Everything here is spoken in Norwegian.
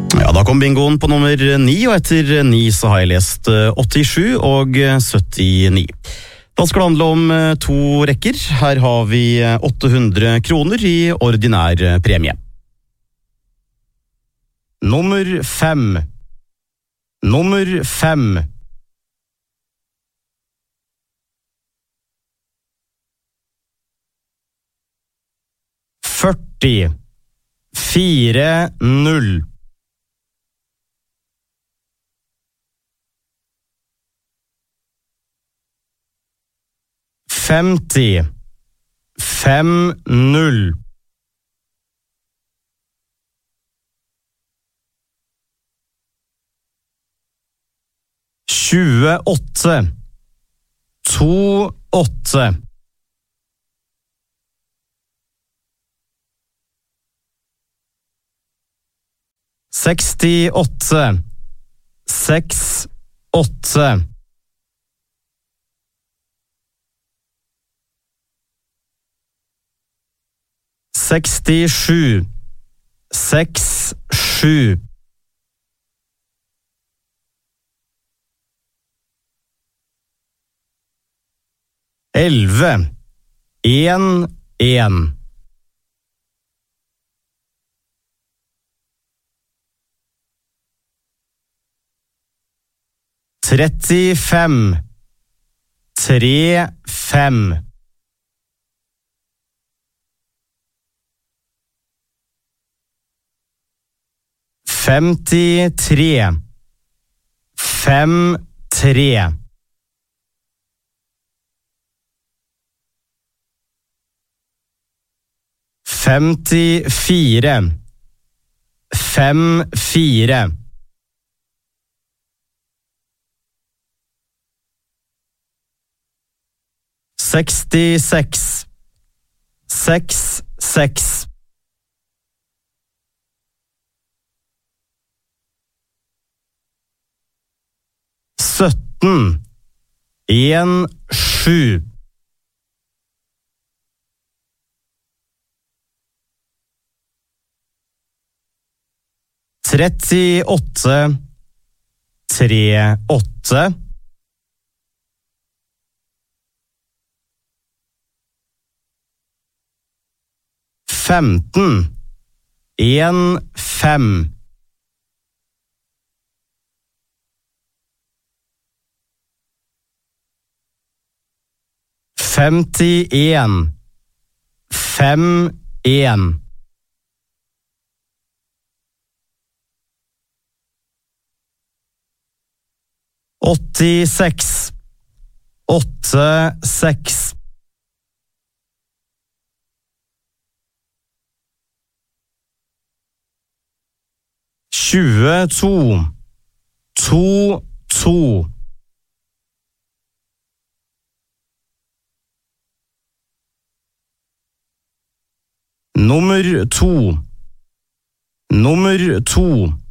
Ja, da kom bingoen på nummer 9, og etter 9 så har jeg lest 87 og 79. Da skal det handle om 2 rekker. Her har vi 800 kroner i ordinær premie. Nummer 5. Nummer 5. Førti. 40. 50. 50. 28. 28. 68. 68. 67. 67. 11. 1. 35. 35. 53. 53. 54. 54. 66. 66. 17. 17. 38. 38. 15. 15. 51. 51. 86. 86. 22. 22. 2. Nummer 2.